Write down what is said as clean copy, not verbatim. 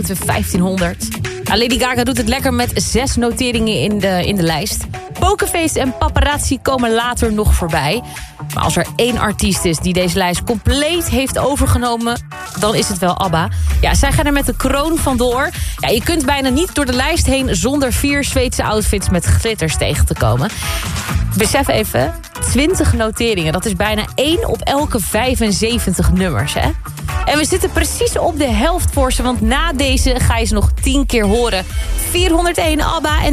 2000 en 1500. Nou, Lady Gaga doet het lekker met 6 noteringen in de lijst. Pokerface en Paparazzi komen later nog voorbij. Maar als er 1 artiest is die deze lijst compleet heeft overgenomen, dan is het wel ABBA. Ja, zij gaan er met de kroon vandoor. Ja, je kunt bijna niet door de lijst heen zonder 4 Zweedse outfits met glitters tegen te komen. Besef even, 20 noteringen. Dat is bijna 1 op elke 75 nummers, hè? En we zitten precies op de helft voor ze, want na deze ga je ze nog 10 keer horen. 401 ABBA en